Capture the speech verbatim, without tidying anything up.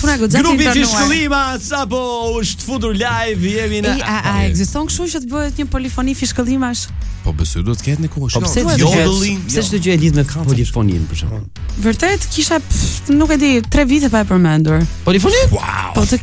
puna goxha. Grupi Fishkëllima sapo është futur live, jemi në. A a ekziston kështu që të bëhet një polifoni fishkëllimash? Po besoj do të ketë një kohë. Po pse pse çdo gjë e lidh me polifoninë për shembull? Vërtet kisha, nuk e di, tre vite pa e përmendur. Polifoni? Wow. Po të